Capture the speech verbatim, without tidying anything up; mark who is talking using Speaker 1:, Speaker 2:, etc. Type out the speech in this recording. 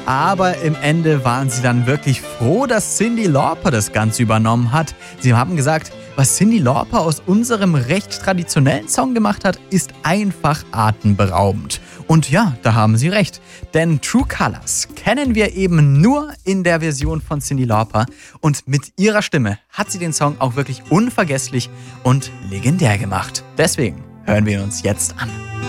Speaker 1: Aber im Ende waren sie dann wirklich froh, dass Cyndi Lauper das Ganze übernommen hat. Sie haben gesagt, was Cyndi Lauper aus unserem recht traditionellen Song gemacht hat, ist einfach atemberaubend. Und ja, da haben sie recht. Denn True Colors kennen wir eben nur in der Version von Cyndi Lauper. Und mit ihrer Stimme hat sie den Song auch wirklich unvergesslich und legendär gemacht. Deswegen hören wir ihn uns jetzt an.